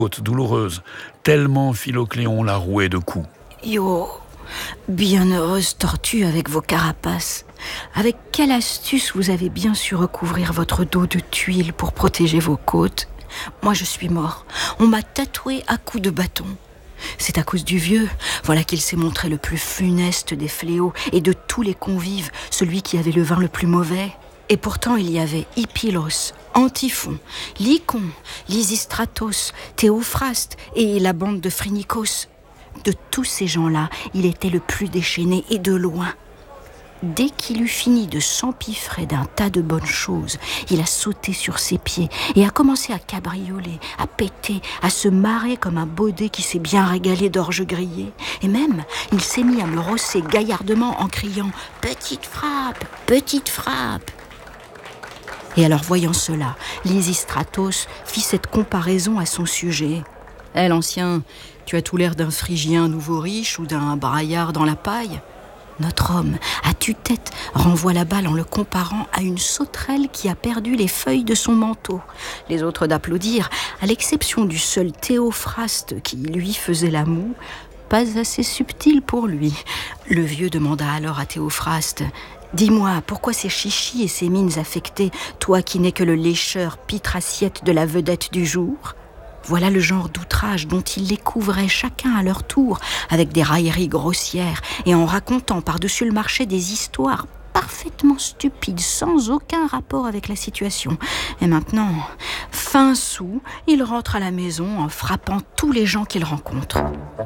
côte douloureuse, tellement Philocléon l'a roué de coups. Yo, bienheureuse tortue avec vos carapaces. Avec quelle astuce vous avez bien su recouvrir votre dos de tuiles pour protéger vos côtes. Moi je suis mort, on m'a tatoué à coups de bâton. C'est à cause du vieux, voilà qu'il s'est montré le plus funeste des fléaux, et de tous les convives, celui qui avait le vin le plus mauvais. Et pourtant il y avait Hippilos, Antiphon, Lycon, Lysistratos, Théophraste et la bande de Phrynikos. De tous ces gens-là, il était le plus déchaîné, et de loin. Dès qu'il eut fini de s'empiffrer d'un tas de bonnes choses, il a sauté sur ses pieds et a commencé à cabrioler, à péter, à se marrer comme un baudet qui s'est bien régalé d'orge grillée. Et même, il s'est mis à me rosser gaillardement en criant « Petite frappe, petite frappe !» Et alors, voyant cela, Lysistratos fit cette comparaison à son sujet. « Hé, l'ancien, tu as tout l'air d'un Phrygien nouveau riche ou d'un braillard dans la paille. » Notre homme, à tue-tête, renvoie la balle en le comparant à une sauterelle qui a perdu les feuilles de son manteau. Les autres d'applaudir, à l'exception du seul Théophraste qui, lui, faisait la moue, pas assez subtil pour lui. Le vieux demanda alors à Théophraste « Dis-moi, pourquoi ces chichis et ces mines affectées, toi qui n'es que le lécheur pitre-assiette de la vedette du jour ?» Voilà le genre d'outrage dont ils les couvraient chacun à leur tour, avec des railleries grossières, et en racontant par-dessus le marché des histoires parfaitement stupides, sans aucun rapport avec la situation. Et maintenant, fin sou, il rentre à la maison en frappant tous les gens qu'il rencontre.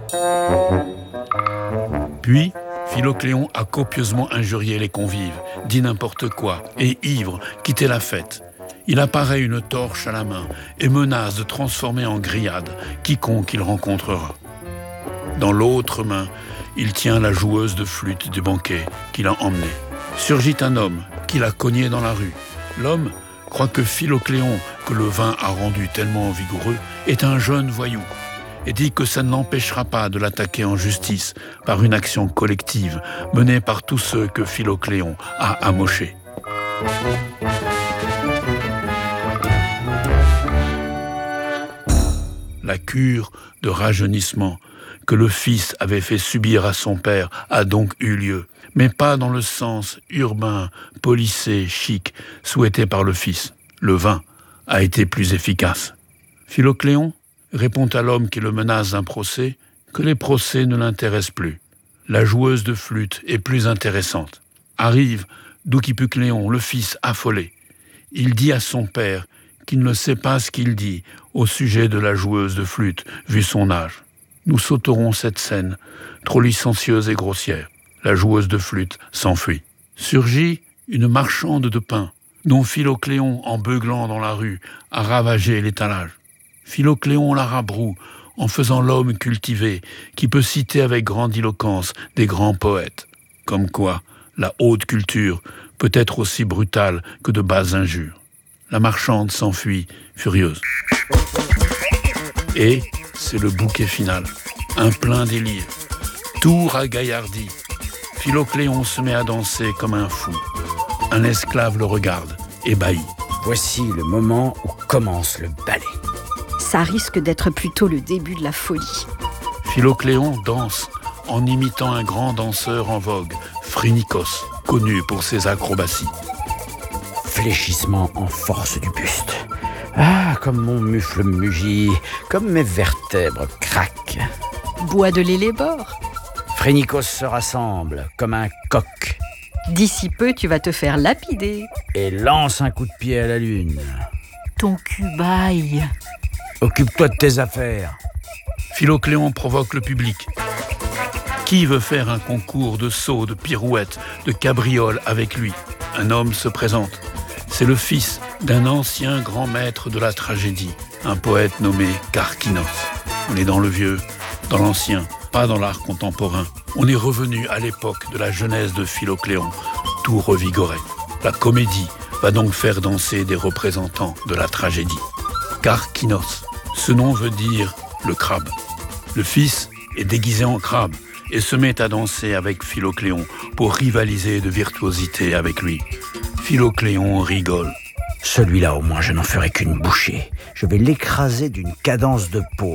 Puis, Philocléon a copieusement injurié les convives, dit n'importe quoi, et ivre, quitté la fête. Il apparaît une torche à la main et menace de transformer en grillade quiconque il rencontrera. Dans l'autre main, il tient la joueuse de flûte du banquet qu'il a emmenée. Surgit un homme qui l'a cogné dans la rue. L'homme croit que Philocléon, que le vin a rendu tellement vigoureux, est un jeune voyou et dit que ça ne l'empêchera pas de l'attaquer en justice par une action collective menée par tous ceux que Philocléon a amochés. La cure de rajeunissement que le fils avait fait subir à son père a donc eu lieu, mais pas dans le sens urbain, policé, chic, souhaité par le fils. Le vin a été plus efficace. Philocléon répond à l'homme qui le menace d'un procès que les procès ne l'intéressent plus. La joueuse de flûte est plus intéressante. Arrive Doucipucléon, le fils affolé. Il dit à son père qu'il ne sait pas ce qu'il dit au sujet de la joueuse de flûte, vu son âge. Nous sauterons cette scène, trop licencieuse et grossière. La joueuse de flûte s'enfuit. Surgit une marchande de pain, dont Philocléon, en beuglant dans la rue, a ravagé l'étalage. Philocléon la rabroue en faisant l'homme cultivé, qui peut citer avec grandiloquence des grands poètes. Comme quoi, la haute culture peut être aussi brutale que de basses injures. La marchande s'enfuit, furieuse. Et c'est le bouquet final, un plein délire. Tout ragaillardi. Philocléon se met à danser comme un fou. Un esclave le regarde, ébahi. Voici le moment où commence le ballet. Ça risque d'être plutôt le début de la folie. Philocléon danse en imitant un grand danseur en vogue, Phrynikos, connu pour ses acrobaties. Fléchissement en force du buste. Ah, comme mon mufle mugit, comme mes vertèbres craquent. Bois de l'élébore. Phrynikos se rassemble comme un coq. D'ici peu, tu vas te faire lapider. Et lance un coup de pied à la lune. Ton cul baille. Occupe-toi de tes affaires. Philocléon provoque le public. Qui veut faire un concours de sauts, de pirouettes, de cabrioles avec lui? Un homme se présente. C'est le fils d'un ancien grand maître de la tragédie, un poète nommé Karkinos. On est dans le vieux, dans l'ancien, pas dans l'art contemporain. On est revenu à l'époque de la jeunesse de Philocléon, tout revigoré. La comédie va donc faire danser des représentants de la tragédie. Karkinos, ce nom veut dire le crabe. Le fils est déguisé en crabe et se met à danser avec Philocléon pour rivaliser de virtuosité avec lui. Philocléon rigole. Celui-là, au moins, je n'en ferai qu'une bouchée. Je vais l'écraser d'une cadence de peau.